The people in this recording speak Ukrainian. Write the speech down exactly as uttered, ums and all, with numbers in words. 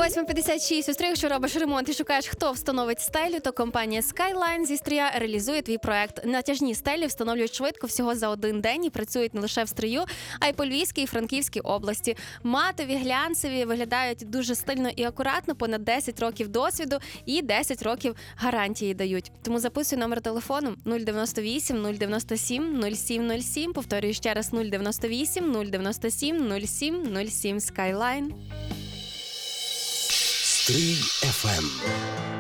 восьма п'ятдесят шість. У Стрию, якщо робиш ремонт і шукаєш, хто встановить стелю, то компанія Skyline зі Стрия реалізує твій проект. Натяжні стелі встановлюють швидко, всього за один день, і працюють не лише в Стрию, а й по Львівській і Франківській області. Матові, глянцеві, виглядають дуже стильно і акуратно, понад десять років досвіду і десять років гарантії дають. Тому записуй номер телефону нуль дев'яносто вісім нуль дев'яносто сім нуль сім нуль сім. Повторюю ще раз: нуль дев'яносто вісім нуль дев'яносто сім нуль сім нуль сім. Skyline. Стрий еф ем.